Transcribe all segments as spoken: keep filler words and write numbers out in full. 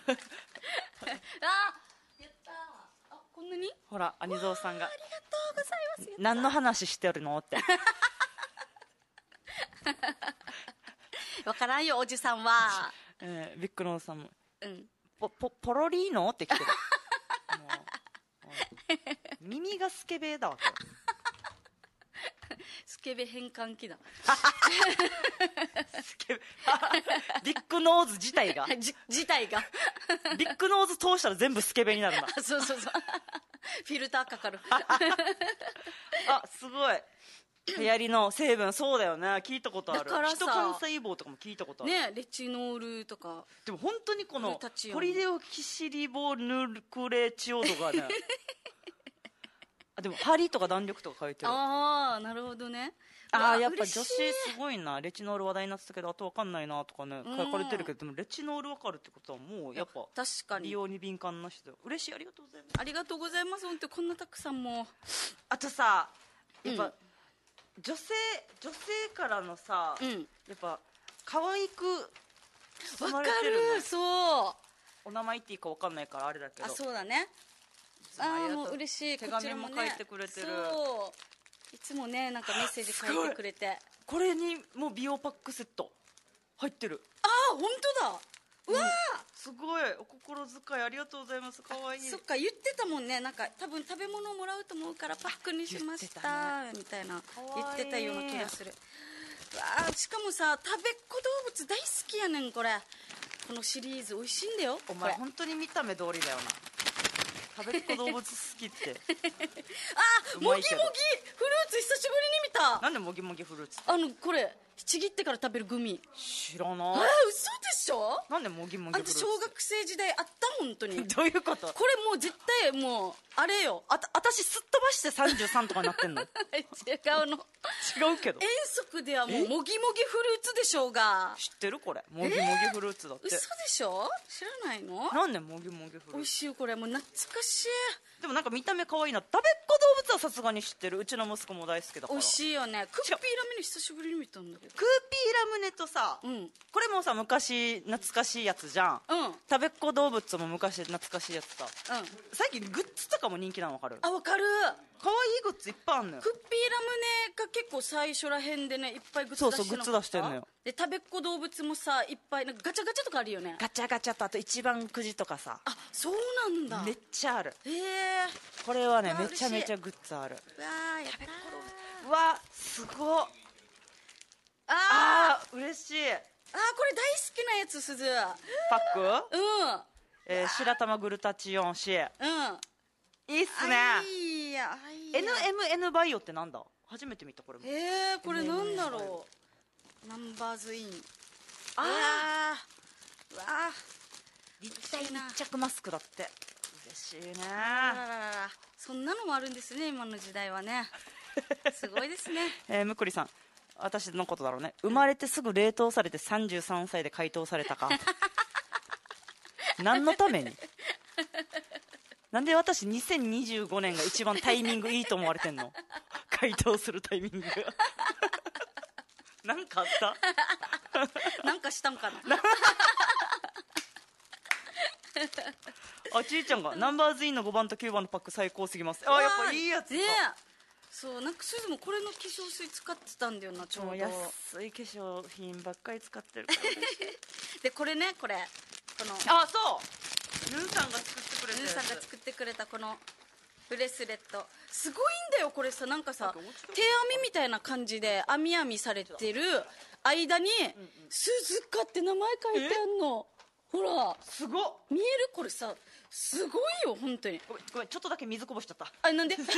やったー。あ、こんなにほらアニゾウさんがありがとうございます。 何の話してるのってわからんよおじさんは。 えー、ビッグノーズさんも、 うん、 ポ, ポ, ポロリーノって来てるもう耳がスケベだわけスケベ変換器だ。 スケベビッグノーズ自体がじ自体がビッグノーズ通したら全部スケベになるんだそうそうそうフィルターかかるあ、すごい流行りの成分、そうだよね、聞いたことある。 だからさ、 ヒト幹細胞とかも聞いたことあるね、レチノールとか。 でも本当にこのポポリデオキシリボヌクレチオードがねあ、でも張りとか弾力とか書いてる。 ああ、なるほどね。 ああ、やっぱ女子すごいな。レチノール話題になってたけどあと分かんないなとかね書かれてるけど、でもレチノール分かるってことはもうやっぱ確かに美容に敏感な人だ。嬉しい、ありがとうございます。 ありがとうございます。本当こんなたくさんも。 あとさ、やっぱ、 うん、 女性女性からのさ、 うん、 やっぱ可愛く包まわかれてる、ね、 る。そう、 お名前言っていいか分かんないからあれだけど。 あ、そうだね。ああ、もう嬉しい。 手紙も書いてくれてる、ね、 そういつもね、なんかメッセージ書いてくれて、 これにもう美容パックセット入ってる。 ああ、本当だ。うわー、うん、 すごいお心遣いありがとうございます。かわいい。 そっか、言ってたもんね。なんか多分食べ物をもらうと思うからパックにしました、ね、みたいな言ってたような気がする。うわー、しかもさ、食べっ子動物大好きやねんこれ。このシリーズ美味しいんだよ。 お前本当に見た目通りだよな。食べっ子動物好きってあ、もぎもぎフルーツ久しぶりに見た。 なんでもぎもぎフルーツ？ あのこれちぎってから食べるグミ。 知らない。 あ、嘘でしょ。 なんでもぎもぎフルーツ？ あんた小学生時代あった？本当にどういうこと？ これもう絶対もうあれよ。 あた私すっ飛ばしてさんじゅうさんとかなってんの違うの違うけど遠足ではもうもぎもぎフルーツでしょうが。 知ってる？これもぎもぎフルーツだって、 嘘でしょ。知らないの？ なんでもぎもぎフルーツ？ 美味しいよこれ。もう懐かしい。 でもなんか見た目可愛いな。食べっ子動物はさすがに知ってる。うちの息子も大好きだから。 美味しいよね。クッピーラムネ久しぶりに見たんだけど。 クーピーラムネとさ、うん、これもさ昔懐かしいやつじゃん、うん、食べっ子動物も昔懐かしいやつさ、うん、最近グッズとかも人気なの分かる？ あ、分かる。 可愛いグッズいっぱいあるのよ。 クッピーラムネが結構最初らへんでね、いっぱいグッズ出してなかった？ そうそう、グッズ出してんのよ。 で食べっ子動物もさ、いっぱいなんかガチャガチャとかあるよね。 ガチャガチャとあと一番くじとかさ。 あ、そうなんだ。 めっちゃある。 へえ。 これはねめちゃめちゃグッズある。 わー、やったー。 うわ、すごっ。 あー、嬉しい。 あー、これ大好きなやつ、すず。 パック？ うん。 えー、白玉グルタチオン C。うん。いいっすね。 いいや、いいや。 エヌエムエヌ バイオってなんだ？初めて見たこれも。 えー、これなんだろう。ナンバーズイン。あー、うわー、 立体密着マスクだって。嬉しいね。 あらららら、そんなのもあるんですね、今の時代はね。すごいですね。 えー、むくりさん、私のことだろうね。生まれてすぐ冷凍されてさんじゅうさんさいで解凍されたか。何のために？なんで私にせんにじゅうごねんが一番タイミングいいと思われてんの？解凍するタイミング。なんかあった？ なんかしたんかな。 あ、ちいちゃんがナンバーズインのごばんときゅうばんのパック最高すぎます。あ、やっぱいいやつか。 ね、そう、なんかそれでもこれの化粧水使ってたんだよな、ちょうど。 安い化粧品ばっかり使ってるから。 でこれね、これこの、 あ、そうヌーさんが作ってくれたやつ。 ヌーさんが作ってくれたこのブレスレット、すごいんだよこれさ。なんかさ、手編みみたいな感じで編み編みされてる間に「鈴鹿」って名前書いてあんの。ほら、すごっ。見える？これさ、すごいよ本当に。 ごめんごめん、ちょっとだけ水こぼしちゃった。 あ、なんで？ ちょち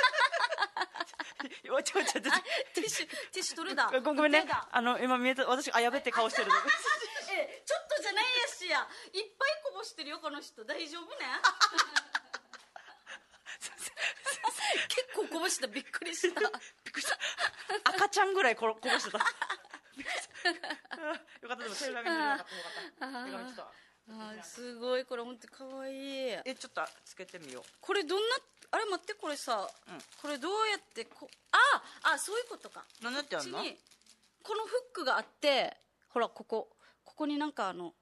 ょちょちょティッシュティッシュ取るだ。 ごめんね、あの今見えた。私あやべって顔してる。 え、ちょっとじゃないやしや、いっぱいこぼしてるよこの人。大丈夫ね？結構こぼした。びっくりした。びっくりした。 赤ちゃんぐらいここぼしてた。よかった。でも手紙になかった。よかった。手紙来た。 あ、すごい。これ本当可愛い。 え、ちょっとつけてみよう。 これどんな、あれ待って、これさ、うん、これどうやってこ、ああ、そういうことか。 何やってやんの？ このフックがあって、ほらここここになんかあの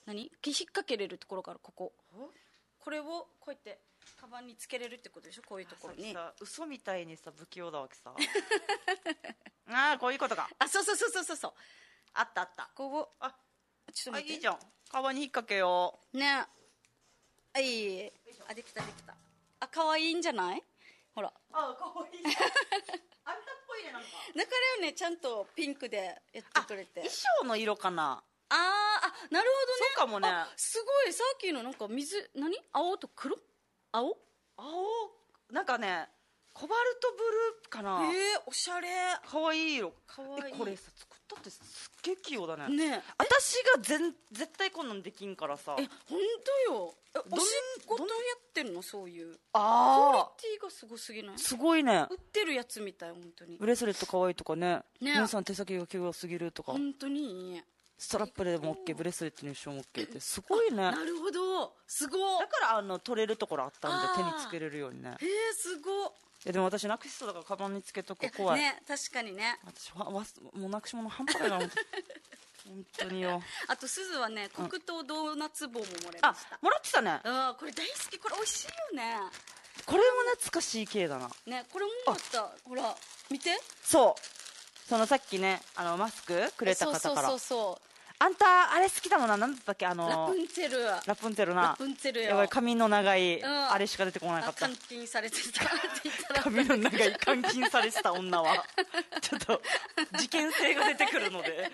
何引っ掛けれるところからこここれをこうやってカバンにつけれるってことでしょ。こういうところにさ嘘みたいにさ不器用だわけさああこういうことか。 あそうそうそうそうそうそうあったあった。 ここあちょっと待ってあいいじゃん。カバンに引っ掛けようね。はいあできたできた。あ可愛いんじゃない。ほらあかわいいあんたっぽいね。なんかだからよねちゃんとピンクでやってくれて。 衣装の色かな。 あーあなるほどね。 そうかもね。 あすごいさっきのなんか水何青と黒青青なんかねコバルトブルーかな。 えー、おしゃれかわいい色。 かわいい。 これさ作ったってすっげえ器用だね。 ね私が全絶対こんなんできんからさ。 え本当よ。えどんお仕事やってるのそういうクオリあティがすごすぎない。 あすごいね。 売ってるやつみたい本当に。 ブレスレットかわいいとかね。 ね皆さん手先が器用すぎるとか。 本当にいい。 ストラップでも OK ブレスレットにしても OK ってすごいね。 なるほどすごだからあの取れるところあったんあーで手につけれるようにね。 へえすごいやでも私なくしそうだからカバンにつけとく怖い。 ね確かにね。 私わわもうなくし物半端ないな本当によ。 あとすずはね黒糖ドーナツ棒ももらいあました。 もらってたね。 あこれ大好き。これ美味しいよね。 これも懐かしい系だな。 ねこれももらったほら見て。 そうそのさっきねあのマスクくれた方からそうそうそうそうあんたあれ好きだもんな。何だったっけあのラプンツェルラプンツェルな。 ラプンツェルよやばい髪の長い、 んあれしか出てこなかあった。 監禁されてたって言ったら髪の長い監禁されてた女はちょっと事件性が出てくるので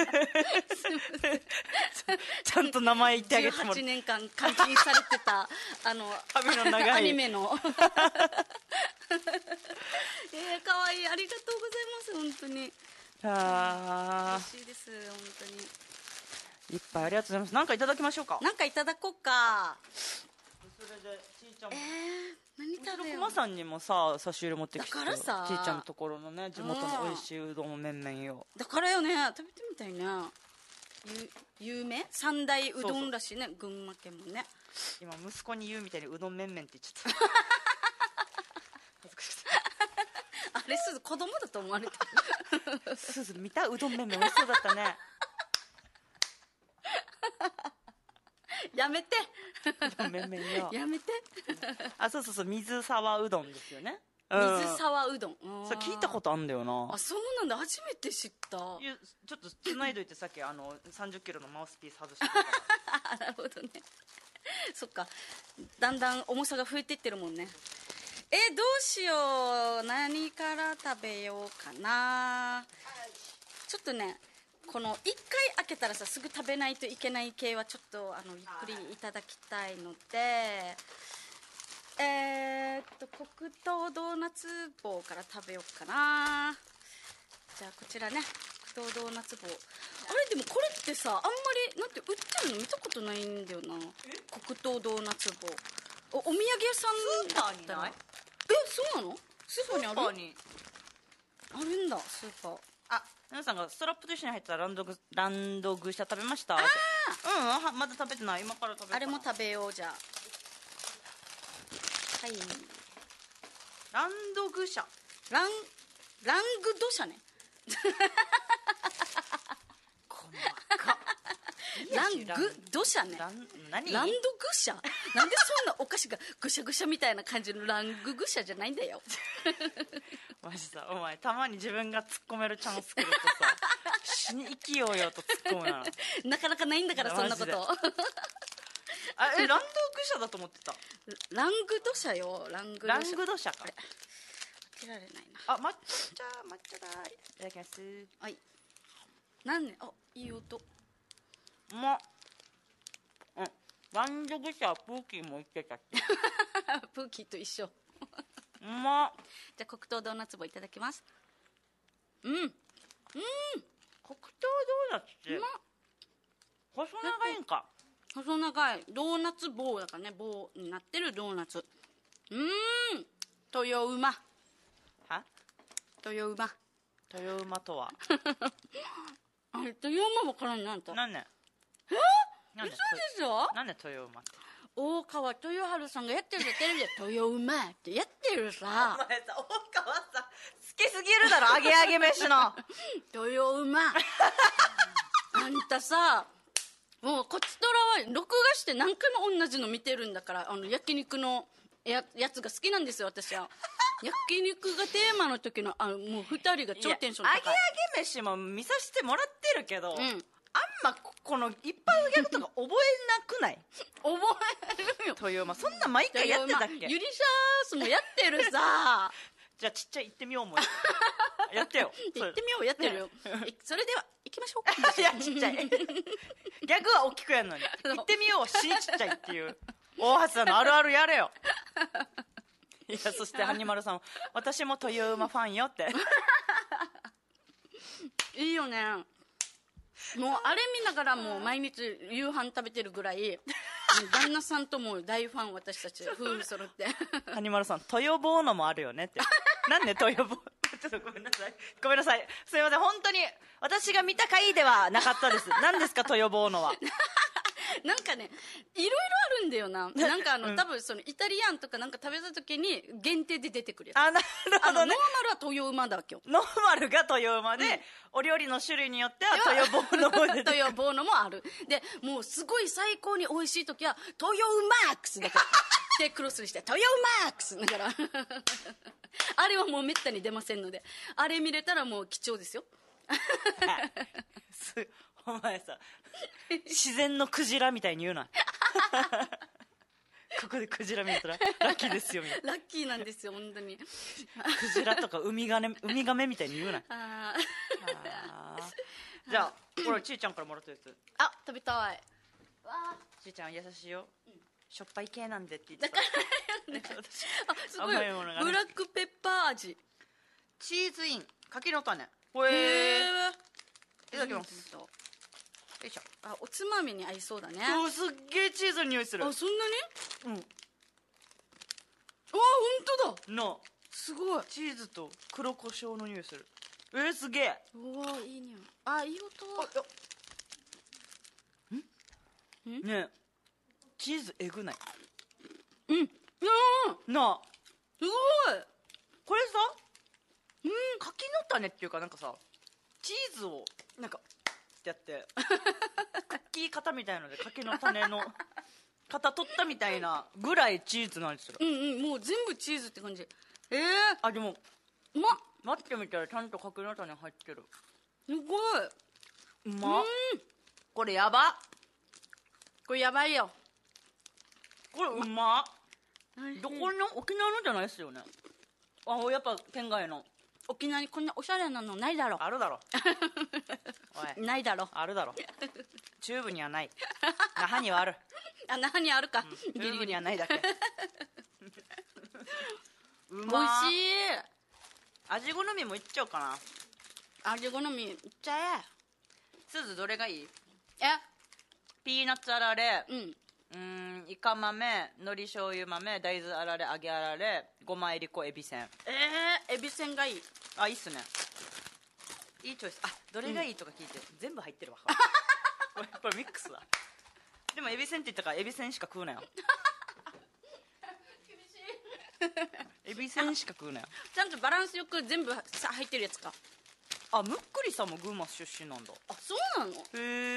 ちゃんと名前言ってあげてもらじゅうはちねんかん監禁されてたあの髪の長いアニメのえー、かわいい。ありがとうございます本当にあ嬉しいです本当に。 いっぱいありがとうございます。なんかいただきましょうか。 なんかいただこうか。 それでちーちゃんもえー、何食べよう。 まさんにもさ差し入れ持ってきてだからさちーちゃんのところのね地元の美味しいうどん麺々よ。 だからよね食べてみたいね。ゆ有名三大うどんらしいね。群馬県もね。 今息子に言うみたいにうどん麺々って言っちゃった恥ずかしくてあれすず子供だと思われてるすず見たうどん麺々美味しそうだったねやめてうどん麺々よやめてあそうそうそう水沢うどんですよね。 水沢うどん。 それ聞いたことあんだよな。 あそうなんだ初めて知った。 いやちょっとつないどいてさっきあのさんじゅっキロのマウスピース外してたからなるほどねそっかだんだん重さが増えていってるもんね。えどうしよう何から食べようかな。ちょっとねこのいっかい開けたらさすぐ食べないといけない系はちょっとあのゆっくりいただきたいのでえー、っと黒糖ドーナツ棒から食べようかな。じゃあこちらね黒糖ドーナツ棒。あれでもこれってさあんまりなんて売ってるの見たことないんだよな。黒糖ドーナツ棒 お, お土産屋さんだったらえそうなのスーパーにあるスーパーにあるんだスーパー。 あ皆さんがストラップと一緒に入ったランドグランドグシャ食べました。あうんはまだ食べてない。今から食べる。 あれも食べようじゃあはいランドグシャランラングドシャね細かラングドシャねラン何ランドグシャなんでそんなお菓子がぐしゃぐしゃみたいな感じのランググシャじゃないんだよマジさお前たまに自分が突っ込めるチャンス来るとさ死に生きようよと突っ込むななかなかないんだからそんなことあえランドグシャだと思ってた。 ラングドシャよラングドシャラングドシャか。 開けられないなあ抹茶抹茶だいただきます。 はいなんねあいい音うまっ。うんランドグシャプーキーも言ってたっけプーキーと一緒うまっ。 じゃあ黒糖ドーナツ棒いただきます。うんうん黒糖ドーナツって細長いんか。 細長いドーナツ棒だからね棒になってるドーナツ。うーん豊馬は豊馬豊馬とはあれ豊馬わからんなんとなんねえなんで嘘でしょ。 なんで豊馬って大川豊春さんがやってるじゃんテレビで豊馬ってやってるさお前さ大川さ好きすぎるだろ揚げ揚げ飯の豊馬あんたさもうこちとらは録画して何回も同じの見てるんだから、あの焼肉のややつが好きなんですよ私は。焼肉がテーマの時のあのもうふたりが超テンション高い。 揚げ揚げ飯も見させてもらってるけど、うん、あんまこの一般のギャグとか覚えなくない？ 覚えるよ。 というまあそんな毎回やってたっけ？ ゆりシャースもやってるさ。 じゃあちっちゃい行ってみようもうやってよ。 行ってみようやってるよ。それでは行きましょう。 いやちっちゃい。ギャグは大きくやるのに行ってみようしちっちゃいっていう大橋さんのあるあるやれよ。いやそしてハニマルさん私も豊馬ファンよっていいよね。もうあれ見ながらもう毎日夕飯食べてるぐらい旦那さんとも大ファン私たち夫婦揃ってハニマルさん豊坊のもあるよねってなんで豊坊ちょっとごめんなさいごめんなさいすいません本当に私が見た回ではなかったです。何ですか豊坊のは。 なんかねいろいろあるんだよな。なんかあの、うん、多分そのイタリアンとかなんか食べた時に限定で出てくるやつ。 あ、なるほどね。 ノーマルは豊馬だ今日。 ノーマルが豊馬で、うん、お料理の種類によっては豊坊のも出てくる。 豊坊のもある。でもうすごい最高に美味しい時は豊馬ックスだからでクロスにして豊馬ックスだからあれはもうめったに出ませんので、あれ見れたらもう貴重ですよ。 すお前さ自然のクジラみたいに言うな。ここでクジラ見たらラッキーですよみたいな。 ラッキーなんですよ本当に。クジラとかウミガメ、ウミガメみたいに言うな。あじゃあこれちーちゃんからもらったやつ。 あ食べたい。わちーちゃん優しいよ、うん、しょっぱい系なんでって言ってた。 だからねあすごい甘いものが、ね、ブラックペッパー味チーズイン柿の種。へえいただきます。よいしょ。 あおつまみに合いそうだね。 おすっげえチーズの匂いする。 あそんなに。うん。あ本当だなすごいチーズと黒胡椒の匂いする。えー、すげえ。 うわいい匂い。あいい音。 あんねえチーズえぐない？ うんうんなあすごいこれさ、うん、柿の種っていうかなんかさチーズをなんかってやってクッキー型みたいので柿の種の型取ったみたいなぐらいチーズの味する。 うんうんもう全部チーズって感じ。えー、 あでもうまっ待ってみたらちゃんと柿の種入ってる。 すごいうまっこれやばこれやばいよこれうまっどこの沖縄のじゃないっすよね。あやっぱ県外の。 沖縄にこんなおしゃれなのないだろ。 あるだろおいないだろ。 あるだろチューブにはない那覇にはある。 あ那覇にあるか、 うん、チューブにはないだけうまっおいしい。 味好みもいっちゃおうかな。味好みいっちゃえ。 すずどれがいい？ えピーナッツあられ、 うんうーんイカ豆海苔醤油豆大豆あられ揚げあられごまえりこえびせん。 えー、えびせんがいい。 あいいっすねいいチョイス。あどれがいいとか聞いて、うん、全部入ってるわこれこれミックスだ。でもえびせんって言ったからえびせんしか食うなよ厳しいえびせんしか食うなよ。 ちゃんとバランスよく全部さ入ってるやつか。 あむっくりさんも群馬出身なんだ。 あそうなの。 へえ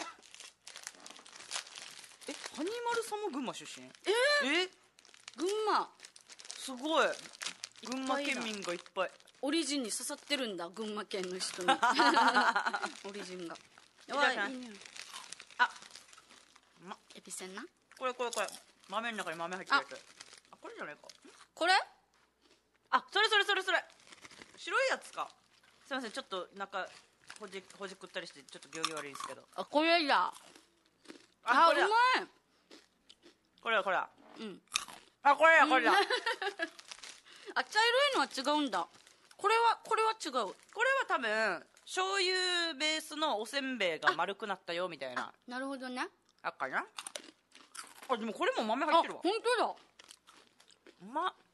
えハニマルさんも群馬出身？ えー、 え群馬すごい群馬県民がいっぱい。 オリジンに刺さってるんだ群馬県の人にオリジンが。やばいいいね。 あまエビせんな。 これこれこれ豆の中に豆入ってるやつ。あこれじゃないか。 これあそれそれそれそれ白いやつか。すいませんちょっと中ほじほじくったりしてちょっと行儀悪いんですけど。 あこれだ。 あこれだ。うまい。 これだこれだ。 うんあこれだこれだあ茶色いのは違うんだ。これはこれは違う。これは多分醤油ベースのおせんべいが丸くなったよみたいな。 なるほどね。 あっかな。あでもこれも豆入ってるわ。 本当だうまっ。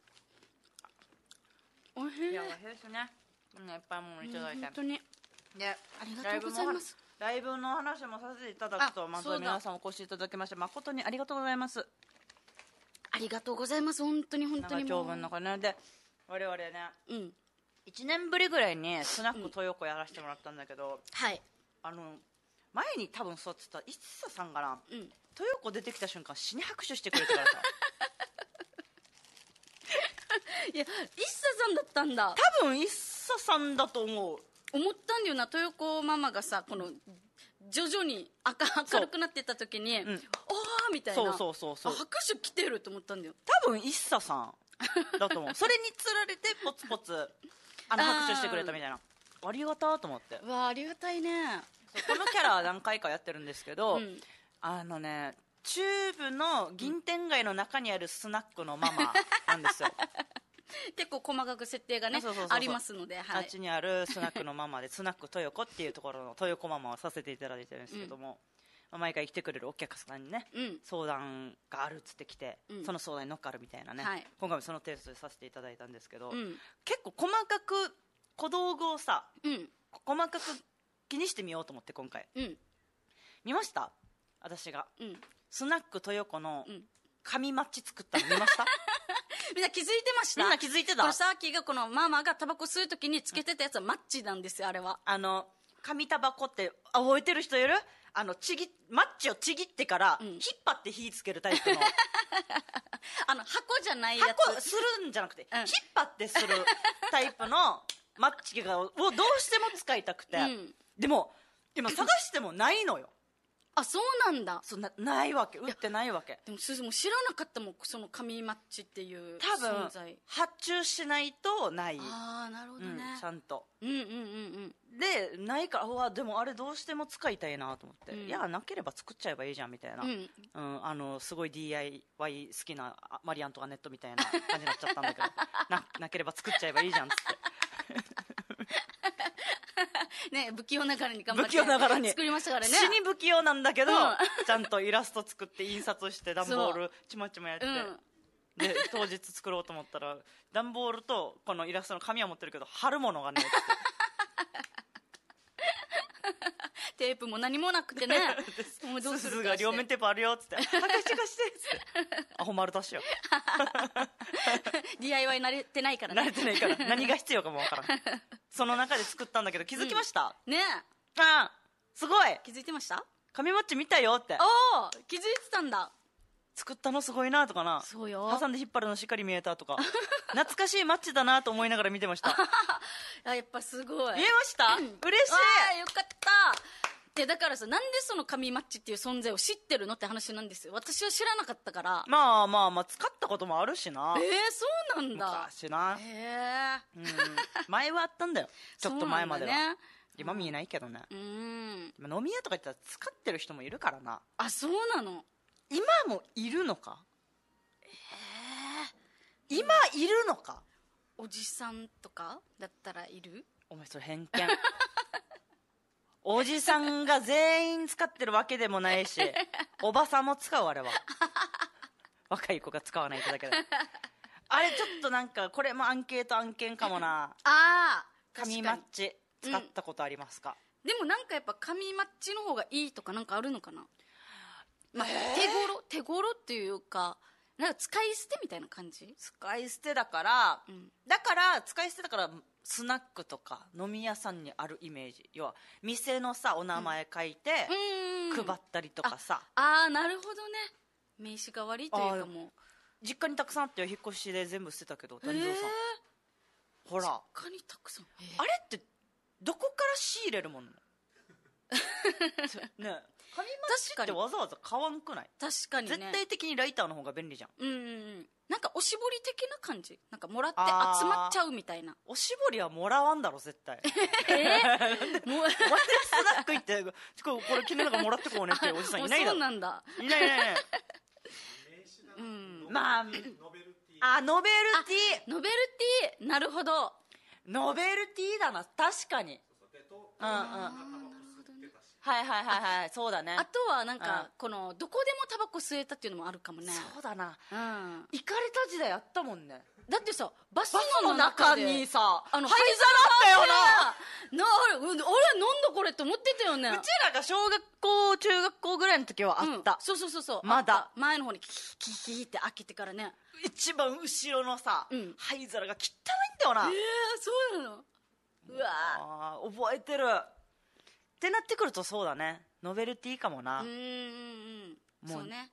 おいしい。 いやおいしいですね。こんないっぱいものいただいて、うん、 本当にでありがとうございます。 ライブの話もさせていただくとまずは皆さんお越しいただきまして誠にありがとうございます。 ありがとうございます本当に本当に長文のかねで我々ね、 うん、 いちねんぶりぐらいにスナック豊子やらせてもらったんだけど、 はいあの前に多分そうって言った一茶さんかな、 うん、 豊子出てきた瞬間死に拍手してくれたからさいや、一茶さんだったんだ。 多分一茶さんだと思う。 思ったんだよな、豊子ママがさ、この徐々に明明るくなってった時に、うん、おーみたいな、 そうそうそうそう、 拍手来てると思ったんだよ。 多分一茶さんだと思うそれにつられてポツポツあの拍手してくれたみたいな、ありがたと思って。 うわ、ありがたいね。 このキャラは何回かやってるんですけど、うん、あのね、中部の銀天街の中にあるスナックのママなんですよ結構細かく設定がね、そうそうそうそうありますので、はい、 あっちにあるスナックのママでスナック豊子っていうところの豊子ママをさせていただいてるんですけども、うん、まあ、毎回来てくれるお客さんにね、うん、相談があるっつって来て、うん、その相談に乗っかるみたいなね、はい、今回もそのテイストでさせていただいたんですけど、うん、結構細かく小道具をさ、うん、細かく気にしてみようと思って今回、うん、見ました？私が、うん、スナック豊子の紙マッチ作ったの見ましたみんな気づいてました？ みんな気づいてた？ これさっきがこのママがタバコ吸う時につけてたやつはマッチなんですよ、あれは。 あの紙タバコって覚えてる人いる？あのちぎマッチをちぎってから、うん、引っ張って火つけるタイプのあの箱じゃないやつ、 箱するんじゃなくて、うん、引っ張ってするタイプのマッチがをどうしても使いたくて、うん、でも今探してもないのよあ、そうなんだ。 そんなないわけ、売ってないわけ。 でもすずも知らなかったもん、その紙マッチっていう多分存在発注しないとない。 ああ、なるほどね、 うん、ちゃんと、 うんうんうんうんでないから、うわでもあれどうしても使いたいなと思って、うん、いやなければ作っちゃえばいいじゃんみたいな、うんうん、あのすごい ディーアイワイ 好きなマリアントワネットみたいな感じになっちゃったんだけどな, なければ作っちゃえばいいじゃんっつってね、不器用ながらに頑張って不器用ながらに作りましたからね。 死に不器用なんだけど、うん、ちゃんとイラスト作って印刷して段ボールちまちまやって、うん、で当日作ろうと思ったら段ボールとこのイラストの紙は持ってるけど貼るものがねってテープも何もなくてねもうどうするかして、すずが両面テープあるよっつって貸して貸してっつってアホ丸出しよディーアイワイ 慣れてないからね慣れてないから何が必要かもわからんその中で作ったんだけど気づきました、 うん、ねえ、あすごい気づいてました？ 紙マッチ見たよって。 おお、気づいてたんだ。 作ったのすごいなとかな、 そうよ、 挟んで引っ張るのしっかり見えたとか懐かしいマッチだなと思いながら見てましたあ、やっぱすごい見えました、うん、嬉しい。 あ、よかった。でだからさ、なんでその紙マッチっていう存在を知ってるのって話なんですよ。私は知らなかったから。 まあまあまあ使ったこともあるしな。 えー、そうなんだ。 昔な。 へえ、 うん、前はあったんだよちょっと前までは、ね、今見えないけどね、うん、飲み屋とか行ったら使ってる人もいるからな。 あ、そうなの。 今もいるのか。えー、今いるのか。 おじさんとかだったらいる？ お前それ偏見おじさんが全員使ってるわけでもないしおばさんも使う。あれは若い子が使わないってだけであれちょっとなんかこれもアンケート案件かもなあー、 紙マッチ使ったことありますか？ うん、でもなんかやっぱ紙マッチの方がいいとかなんかあるのかな。まあ、手頃手頃っていうかなんか使い捨てみたいな感じ。 使い捨てだから、うん、だから使い捨てだからスナックとか飲み屋さんにあるイメージ。要は店のさお名前書いて、うん、配ったりとかさ。 ああ、なるほどね。名刺代わりというかもう実家にたくさんあって引っ越しで全部捨てたけど谷蔵さん、ほら実家にたくさん。 あれってどこから仕入れるものね紙マッチってわざわざ買わんくない？ 確かにね。 絶対的にライターの方が便利じゃん。 うんうんうん。なんかおしぼり的な感じ。なんかもらって集まっちゃうみたいな。 おしぼりはもらわんだろ絶対えー、もうスナック行ってこれ君なんかもらってこうねっておじさんいないだろ。 そうなんだ。 いないいないいないうん、まあノベルティあノベルティノベルティなるほど。 ノベルティだな確かに。うんうんはいはいはいはいそうだね。 あとはなんかこのどこでもタバコ吸えたっていうのもあるかもね。 そうだな、 うん、 行かれた時代あったもんね。 だってさバスのの中にさあの灰皿あったよな。 なあれ、あれなんだこれって思ってたよね。 うちらが小学校中学校ぐらいの時はあった、 うん、そうそうそうそうまだ前の方にキキキキって開けてからね一番後ろのさ、うん、灰皿が汚いんだよな。 えー、そうなの。うわあ覚えてるってなってくるとそうだね。 ノベルティかもな、 うんうんうんもうそうね